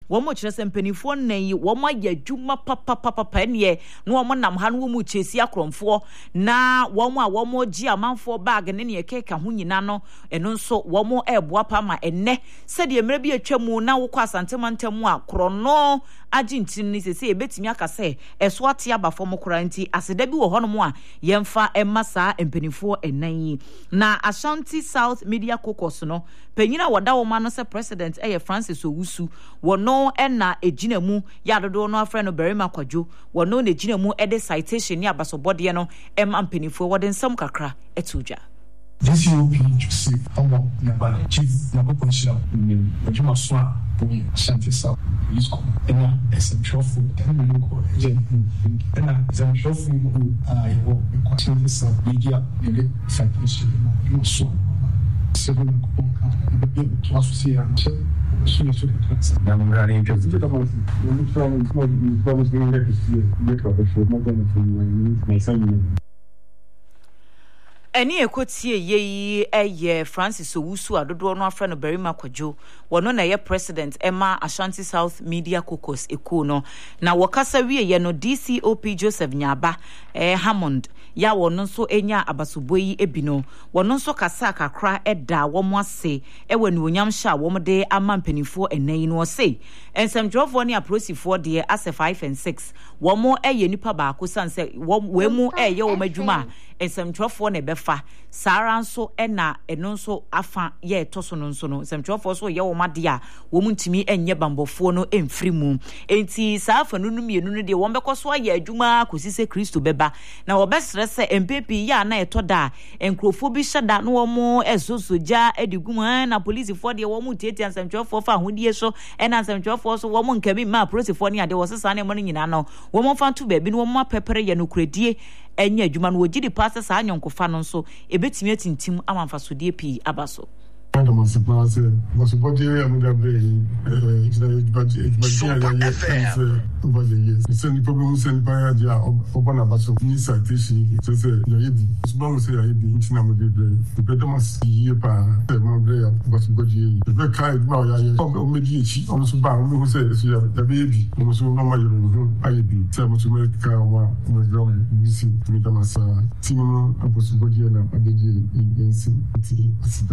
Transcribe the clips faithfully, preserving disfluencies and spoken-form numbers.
wo mo kire se mpanifo nan yi wo mo ayadwuma papa papa pa ne no wo mo nam ha no wo mu chesi akromfo na wo mo a wo mo gi amanfo bag ne ne keka ho nyina no eno nso wo mo eboa pa ma enne se de mra bi atwamu na wo kwa asantemantam a krono agintin ni se se ebetimi aka se eso ate abafo mo koranti aseda bi wo hono a yemfa emma saa empanifo enan yi na Ashanti South Media Caucus no penyina wada wo ma no se president eye Francis Owusu wono ena ejina mu ya dodo no afre no Berima Kwadwo wono na ejina mu ede citation ni abasobode no emma empanifo wode nsam kakra etuja D C O P Joseph Awo Nabala Chief Nabokonshira Ojuma Swa Boy Ashanti South Isco ena essentialful ena loko jen ena essentialful mu ayo Ashanti South Media Media Citation no so seven konka be to associate so so the I'm running to the about you from from promise me to see make up for not going to you my son Eni ekotie yeyi eye Francis Owusu adodo no afra no Berima Kwadwo wono na ye president Emma Ashanti South Media Caucus eko no na wakasa wie ye no D C O P Joseph Nyaba eh Hammond ya wono nso enya abasoboyi ebino wono nso kasa kakra eda wo mo ase e wanu onyam sha wo mo de amampanifo enan no say ensem drofo ne aprosifo de ase five and six wo mo eye nipa ba ko sanse wo mu eye wo madwuma ensem drofo ne befa sara nso ena eno nso afa ye toso no nso no ensem drofo so ye wo made a wo mu ntimi enye bambofo no emfiri mu enti saafa nunu mienu no de wo bekoso aye adwuma kosise Kristo beba na wo besre se empepi ya na etoda enkrofo bi hyada no wo mo esosoja ediguma na police for de wo mu tieti ensem drofo fa hodie so ena ensem drofo so wo mo nkami ma police for ne ade wo sesa ne mo nyina no wo mo fa nto baabi no wo mo pepere ye no kredie enya adwuma no wogidi pass sa anyonkofa no nso ebetimi atintim amamfasodie pi abaso Ando masipase masipoti ya muda breyi eh budget budget ya ya over the years so ni problem sen pa ya oba na baso ni citation so say ya yibi so say ya yibi ntina mo de breyi beto mas yi pa mo breyi baso budget be kai ba ya ya o me di chi o so ba mo say so ya da be bi mo so no ma yoro ayibi say mo so me ka wa mo drum bisi mi ta masa timo abaso budget na abeji yensi ti asida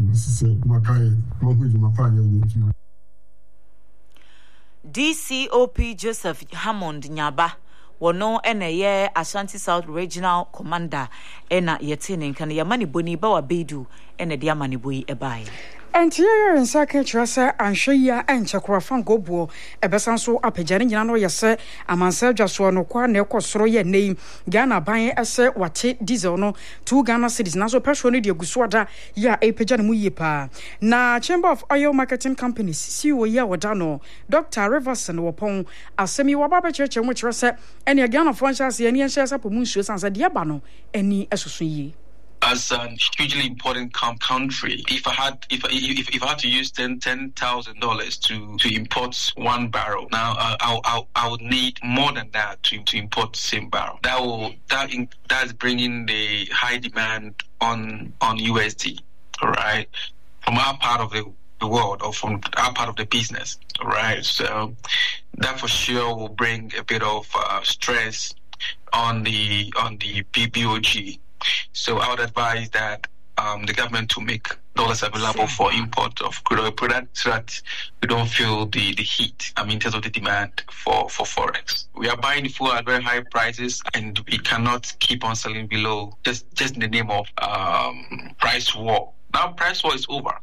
D C O P Joseph Hammond Nyaba wono ena ye Ashanti South Regional Commander ena yetene nkan ya mani boni ba wa bedu ena dia mani boyi ebae Antier in Saka Trasa and Shia and Chakrafan Gobo, a Besanso Apejani Yano Yase, a Mansel Jasuano Qua Neko Sroya name, Ghana buying a set what dizono, two Ghana cities, Naso Personi de Guswada, ya a Pejan Muyepa. Na Chamber of Oil Marketing Companies, Siwo Ya Wadano, Doctor Riverson Wapon, a semi Wababa Church and which Rasa, and a Ghana franchise, any and shares up Munshus and Diabano, any associate. As a hugely important com- country, if I had if if if I had to use ten ten thousand dollars to to import one barrel, now uh, I I I would need more than that to to import the same barrel. That will that in, that's bringing the high demand on on U S D, all right, from our part of the the world or from our part of the business, all right. So that for sure will bring a bit of uh, stress on the on the P B O G. So I would advise that um, the government to make dollars available for import of crude oil products so that we don't feel the, the heat, I mean, in terms of the demand for, for Forex. We are buying fuel at very high prices and we cannot keep on selling below just, just in the name of um, price war. Now price war is over.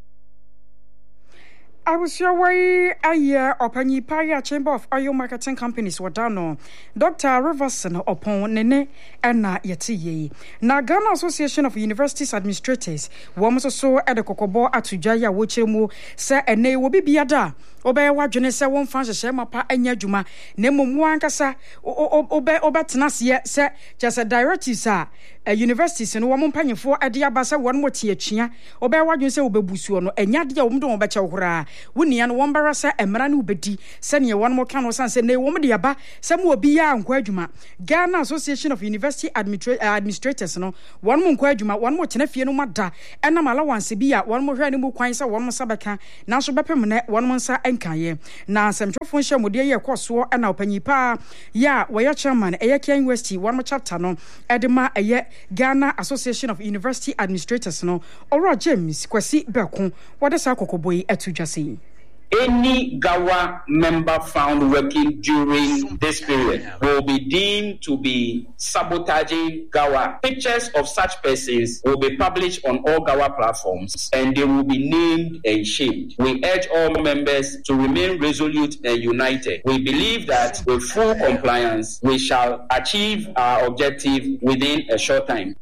I was your way a year upon ye Paya Chamber of Oil Marketing Companies Wadano, Doctor Riverson upon Nene and Na Yeti. Na Ghana Association of Universities Administrators, one was so at the Kokobo Atujaya Wuchemu, say a ne will be biada. Obey what Junessa won't fancy Shemapa and Yajuma, Nemo Muankasa, Obey Obatnasia, say just a directive, sir. A universities and woman paying for a diabasa one more tier chia, obey what you say Obebusuano, and Yadia Umdo Bachahura, Winnie and one barasa and Maranu Betty, send you one more canoe sans and they woman diaba, some will be ya and Quajuma. Ghana Association of University Administra- Administrators, no, one more Quajuma, one more Tenefiano Mada, and Namala one Sibia, one more animal quinsa, one more Sabaka, National Bepemane, one more sa enkaye na semtwofo nhemode ye koso na opanyipa ya waya chairman Eyake University one chapter no edema eye Ghana Association of University Administrators no Oro James Kwasi Beko wode sa kokoboyi atudwase. Any Gawa member found working during this period will be deemed to be sabotaging Gawa. Pictures of such persons will be published on all Gawa platforms and they will be named and shamed. We urge all members to remain resolute and united. We believe that with full compliance, we shall achieve our objective within a short time.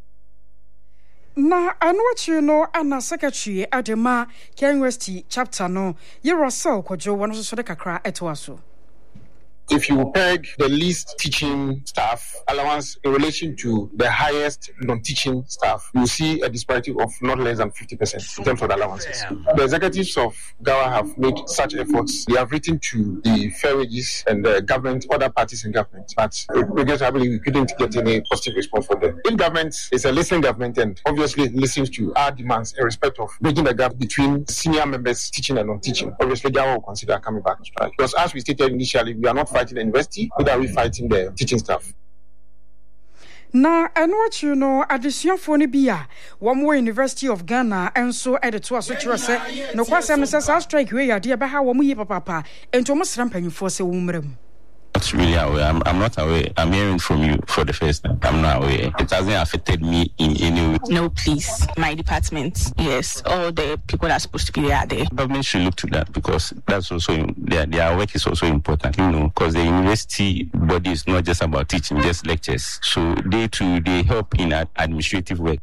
Na anwachi no ana secretary Adema K University chapter no Yerosel Kojo wano so de kakra etoaso. If you peg the least teaching staff allowance in relation to the highest non-teaching staff, you see a disparity of not less than fifty percent in terms of the allowances. The executives of Gawa have made such efforts. They have written to the fair wages and the government, other parties in government, but regrettably we couldn't get any positive response from them. If government is a listening government and obviously listens to our demands in respect of bridging the gap between senior members teaching and non-teaching, obviously Gawa will consider coming back to strike. Because as we stated initially, we are not fighting the university, but are we fighting the teaching staff? Na enwachi no adesiafo ne bia wo University of Ghana enso edeto aso kire se no kwasem se sa strike we yade be ha wo mu yi papa ento mo sram panyufo se wo mram. Not really aware. I'm, I'm not aware. I'm hearing from you for the first time. I'm not aware. It hasn't affected me in any way. No, please. My department, yes. All the people that are supposed to be there are there. Government should look to that because that's also, their, their work is also important, you know, because the university body is not just about teaching, just lectures. So they too, they help in administrative work.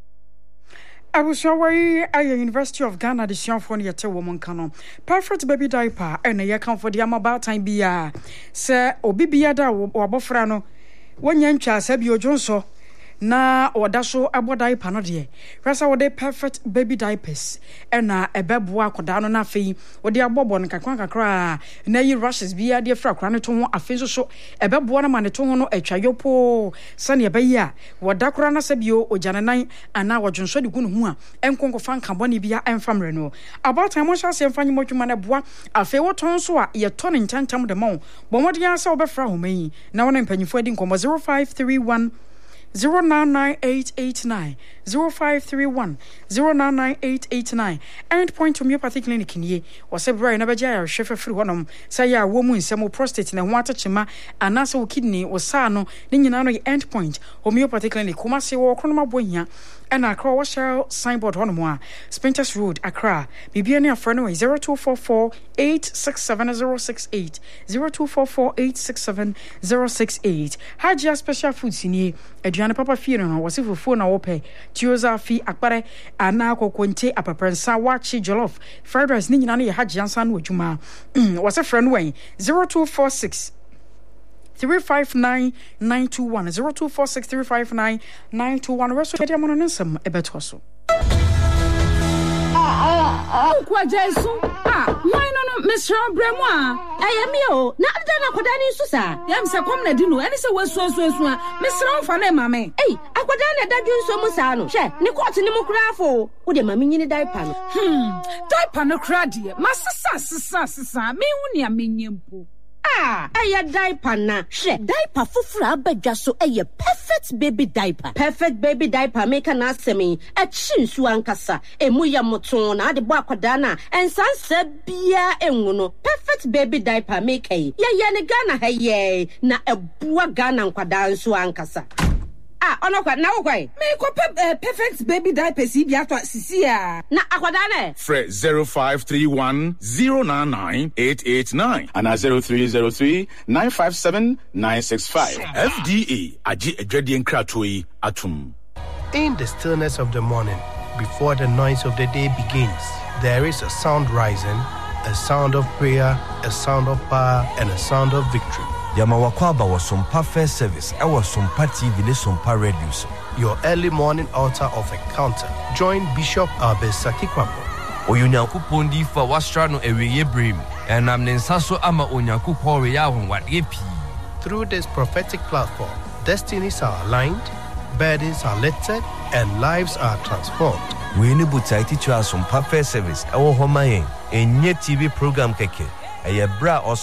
Abusawai at University of Ghana, the Sianfon Yete woman canon. Perfect baby diaper, and a yakan for the amaba time bia. Sir, Obibiada or Bofrano. When Yancha Sabio Johnson. Na wadaso abodai panodie rasa wode perfect baby diapers ena ebeboa kodano na afei wode abobo no kakwan kakra na yi rushes bia de fra kra ne to ho afei so so ebeboa na mane to ho no atwayopo sane ebayi a wadakora na sabio ojanenan ana wodwonso de gunu hu a enkonko fan kabone bia enfamre no about time mo sha se mfanyi modwuma na boa afei woton so a ye to ne ntantam de mo bomodi ya sa obefra ho mai na wona mpanyifo adi nkomo zero five three one zero nine nine eight eight nine zero five three one zero nine nine eight eight nine End Point Homeopathy Clinic nie was ebra na beja ya hwefe firi honom say ya wo mu nsem prostate na ho atachema anase wo kidney wo sa no ne nyina no End Point Homeopathy Clinic kuma se wo kronoma bohia and Accra Washel signboard honom a Spinters Road Accra bibia ne afra no zero two four four eight six seven zero six eight zero two four four eight six seven zero six eight Hajia Special Foods nie aduane papa fie no wose fufuo na wo pe tioza fi akpare ana kokonte apaprensa wachi jollof fried rice ni nyina no ye Hajia nsa no adwuma wose frɛ no wen zero two four six three five nine nine two one zero two four six three five nine nine two one reso dia mono nsem ebeto so kwa jesu ah why no no Mister Bremwa ayemi o na ada na kwada ni susa yam se kom na di no eni se wasu asu asu a Mister Mfa na mame eh akwada na da dwunso mu sa no hwe ni court ni mu krafo wo de mame nyini diaper no hmm diaper no kra de masesa sesa sesa me hu ne amenyempo ah aya diaper na hwe diaper fufura abadwa so eye perfect baby diaper perfect baby diaper make na asemi e chinsu ankasa emu ya moton na ade bo akwada na ensansa bia enwu no perfect baby diaper make ye ye ne Ghana ha ye na ebua Ghana nkwada nso ankasa ah ono kwa na wokwai me ko perfect baby diaper si bia to sisi a na akwada na Fre zero five three one zero nine nine eight eight nine and zero three zero three nine five seven nine six five F D A aji edwade nkratoyi atum. In the stillness of the morning, before the noise of the day begins, there is a sound rising, a sound of prayer, a sound of power, and a sound of victory. Yamawakwaba was Sumpa First Service. I was Sumpa T V, Sumpa Radio. Your early morning altar of encounter. Join Bishop Abesaki Kwambo. Oyunyankupon di fa wastrano eweye brim. And am nensaso ama onyankupon reyahon wadepi. Through this prophetic platform, destinies are aligned, burdens are lifted, and lives are transformed. we ne butai teacher asompa fair service ɛwɔ hɔ ma yɛn enye T V program keke ɛyɛ bra